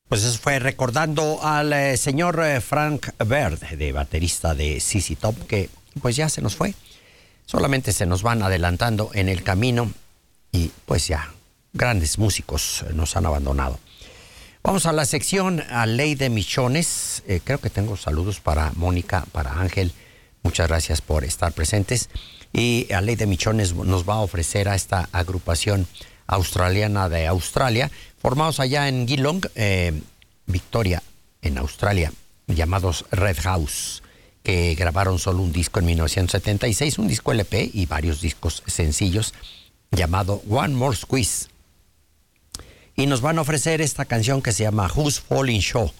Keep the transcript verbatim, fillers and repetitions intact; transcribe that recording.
Pues eso fue recordando al eh, señor eh, Frank Bird, de baterista de Z Z Top, que pues ya se nos fue. Solamente se nos van adelantando en el camino y pues ya, grandes músicos nos han abandonado. Vamos a la sección a Ley de Michones. Eh, creo que tengo saludos para Mónica, para Ángel. Muchas gracias por estar presentes. Y a Ley de Michones nos va a ofrecer a esta agrupación australiana de Australia, formados allá en Geelong, eh, Victoria, en Australia, llamados Red House, que grabaron solo un disco en mil novecientos setenta y seis, un disco L P y varios discos sencillos, llamado One More Squeeze. Y nos van a ofrecer esta canción que se llama Who's Falling Show.